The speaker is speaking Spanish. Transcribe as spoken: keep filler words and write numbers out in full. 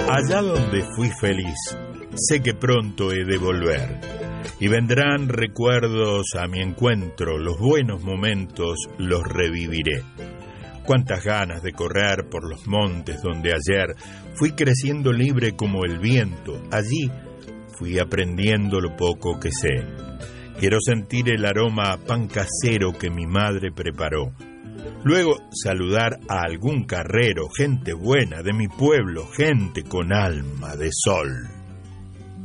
Allá donde fui feliz, sé que pronto he de volver, y vendrán recuerdos a mi encuentro, los buenos momentos los reviviré. Cuántas ganas de correr por los montes donde ayer fui creciendo libre como el viento. Allí fui aprendiendo lo poco que sé. Quiero sentir el aroma a pan casero que mi madre preparó. Luego saludar a algún carrero, gente buena de mi pueblo, gente con alma de sol.